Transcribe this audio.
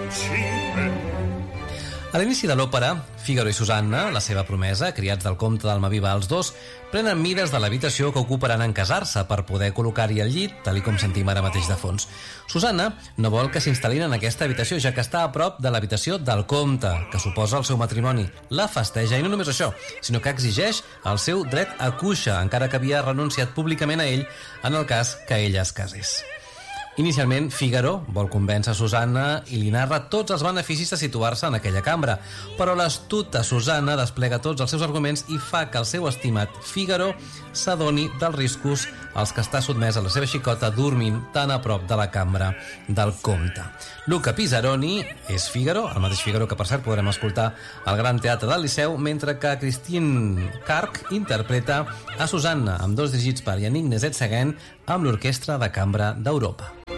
A l'inici de l'òpera, Fígaro i Susanna, la seva promesa, criats del comte d'Almaviva els dos, prenen mides de l'habitació que ocuparan en casar-se per poder col·locar-hi el llit, tal com sentim ara mateix de fons. Susanna no vol que s'instal·lin en aquesta habitació, ja que està a prop de l'habitació del comte, que suposa el seu matrimoni. La festeja, i no només això, sinó que exigeix el seu dret a cuixa, encara que havia renunciat públicament a ell en el cas que ella es casés. Inicialment, Fígaro vol convèncer Susanna i li narra tots els beneficis de situar-se en aquella cambra, però l'astuta Susanna desplega tots els seus arguments i fa que el seu estimat Fígaro s'adoni dels riscos als que està sotmès a la seva xicota dormint tan a prop de la cambra del comte. Luca Pisaroni és Fígaro, el mateix Fígaro que per cert podrem escoltar al Gran Teatre del Liceu, mentre que Christine Karg interpreta a Susanna, amb dos dirigits per Yannick Nézet-Séguin, amb l'Orquestra de Cambra d'Europa.